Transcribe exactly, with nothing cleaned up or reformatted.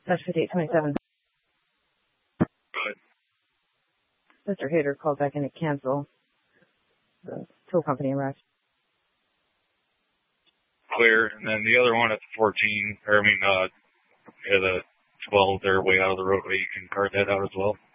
Dash fifty-eight twenty-seven. Good. Mister Hader called back in to cancel. The tow company arrived. Clear. And then the other one at the fourteen, or I mean, uh, yeah, the twelve, they're way out of the roadway. You can cart that out as well.